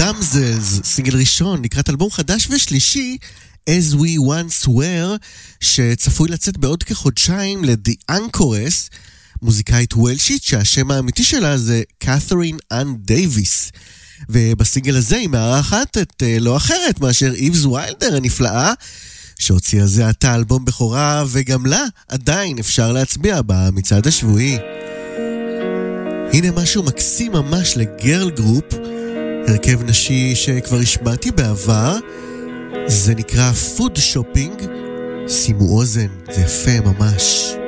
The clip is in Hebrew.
Damsels, סינגל ראשון לקראת אלבום חדש ושלישי, As We Once Were, שצפוי לצאת בעוד כחודשיים ל-The Anchoress, מוזיקאית וולשית שהשם האמיתי שלה זה קת'רין אן דייביס. ובסינגל הזה היא מארחת את לא אחרת מאשר איבס ויילדר הנפלאה, שהוציאה זה עתה אלבום בכורה, וגם לה עדיין אפשר להצביע במצעד השבועי. הנה משהו מקסים ממש לגרל גרופ, הרכב נשי שכבר השמעתי בעבר, זה נקרא פוד שופינג, שימו אוזן, זה יפה ממש.